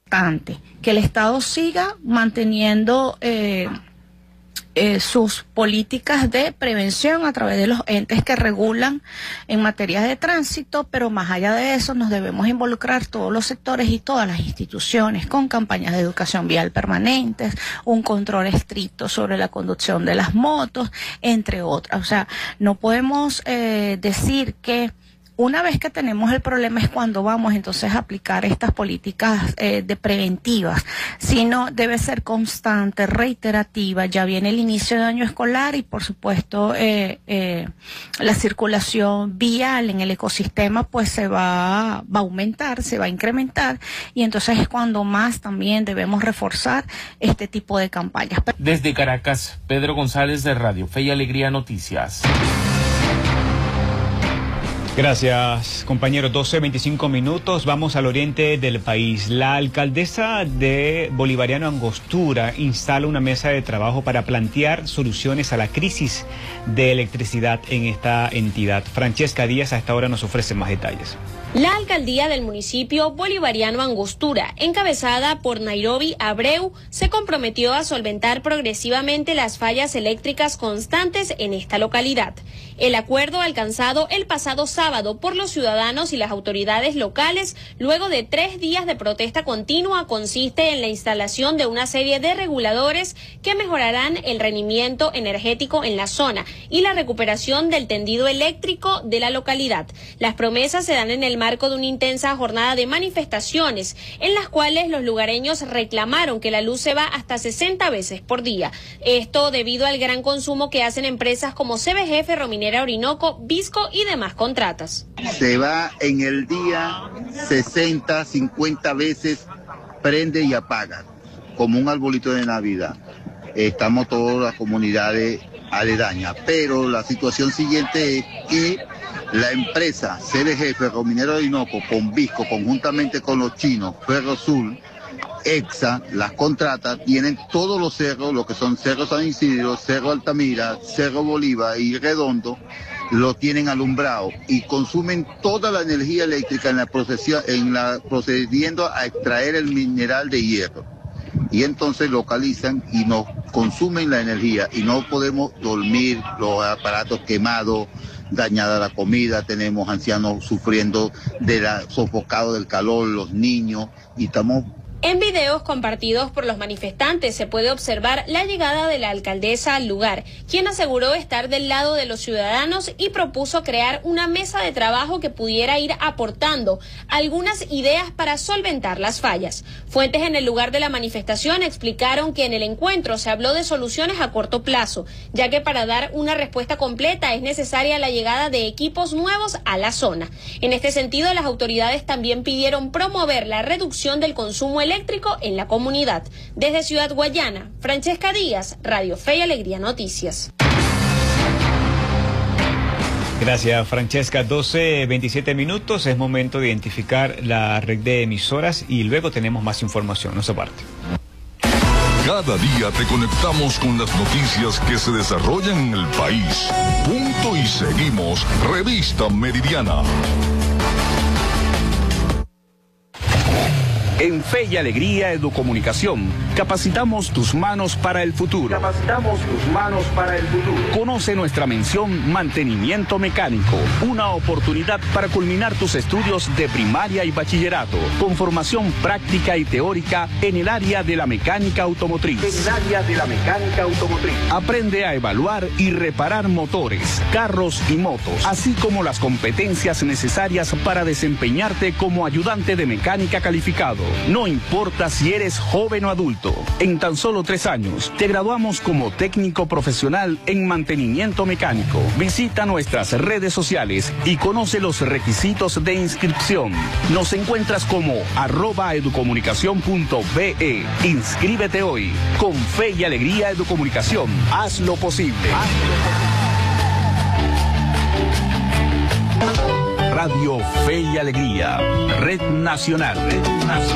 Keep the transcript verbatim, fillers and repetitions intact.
que el Estado siga manteniendo eh, eh, sus políticas de prevención a través de los entes que regulan en materia de tránsito, pero más allá de eso nos debemos involucrar todos los sectores y todas las instituciones con campañas de educación vial permanentes, un control estricto sobre la conducción de las motos, entre otras. O sea, no podemos eh, decir que una vez que tenemos el problema es cuando vamos entonces a aplicar estas políticas eh, de preventivas, sino debe ser constante, reiterativa. Ya viene el inicio de año escolar y por supuesto eh, eh, la circulación vial en el ecosistema pues se va, va a aumentar, se va a incrementar, y entonces es cuando más también debemos reforzar este tipo de campañas. Desde Caracas, Pedro González de Radio Fe y Alegría Noticias. Gracias, compañero. doce veinticinco minutos. Vamos al oriente del país. La alcaldesa de Bolivariano Angostura instala una mesa de trabajo para plantear soluciones a la crisis de electricidad en esta entidad. Francesca Díaz a esta hora nos ofrece más detalles. La alcaldía del municipio Bolivariano Angostura, encabezada por Nairobi Abreu, se comprometió a solventar progresivamente las fallas eléctricas constantes en esta localidad. El acuerdo alcanzado el pasado sábado por los ciudadanos y las autoridades locales, luego de tres días de protesta continua, consiste en la instalación de una serie de reguladores que mejorarán el rendimiento energético en la zona y la recuperación del tendido eléctrico de la localidad. Las promesas se dan en el marco de una intensa jornada de manifestaciones, en las cuales los lugareños reclamaron que la luz se va hasta sesenta veces por día. Esto debido al gran consumo que hacen empresas como C B G, Ferrominera Orinoco, Visco y demás contratas. Se va en el día sesenta, cincuenta veces, prende y apaga, como un arbolito de Navidad. Estamos todas las comunidades aledañas, pero la situación siguiente es que la empresa C B G, Ferrominera Orinoco, con Visco, conjuntamente con los chinos, Ferrosul, EXA, las contratas, tienen todos los cerros, lo que son Cerro San Isidro, Cerro Altamira, Cerro Bolívar y Redondo, lo tienen alumbrado y consumen toda la energía eléctrica en la procesión, en la, procediendo a extraer el mineral de hierro. Y entonces localizan y nos consumen la energía y no podemos dormir, los aparatos quemados, dañada la comida, tenemos ancianos sufriendo de la sofocado del calor, los niños, y estamos... En videos compartidos por los manifestantes se puede observar la llegada de la alcaldesa al lugar, quien aseguró estar del lado de los ciudadanos y propuso crear una mesa de trabajo que pudiera ir aportando algunas ideas para solventar las fallas. Fuentes en el lugar de la manifestación explicaron que en el encuentro se habló de soluciones a corto plazo, ya que para dar una respuesta completa es necesaria la llegada de equipos nuevos a la zona. En este sentido, las autoridades también pidieron promover la reducción del consumo eléctrico en la comunidad. Desde Ciudad Guayana, Francesca Díaz, Radio Fe y Alegría Noticias. Gracias, Francesca. doce veintisiete minutos. Es momento de identificar la red de emisoras y luego tenemos más información. No se aparte. Cada día te conectamos con las noticias que se desarrollan en el país. Punto y seguimos. Revista Meridiana. En Fe y Alegría Educomunicación, capacitamos tus manos para el futuro. Capacitamos tus manos para el futuro. Conoce nuestra mención Mantenimiento Mecánico, una oportunidad para culminar tus estudios de primaria y bachillerato, con formación práctica y teórica en el área de la mecánica automotriz. En el área de la mecánica automotriz. Aprende a evaluar y reparar motores, carros y motos, así como las competencias necesarias para desempeñarte como ayudante de mecánica calificado. No importa si eres joven o adulto, en tan solo tres años te graduamos como técnico profesional en mantenimiento mecánico. Visita nuestras redes sociales y conoce los requisitos de inscripción. Nos encuentras como arroba educomunicación punto be. Inscríbete hoy. Con Fe y Alegría Educomunicación, haz lo posible. Radio Fe y Alegría, Red Nacional. Red Nacional.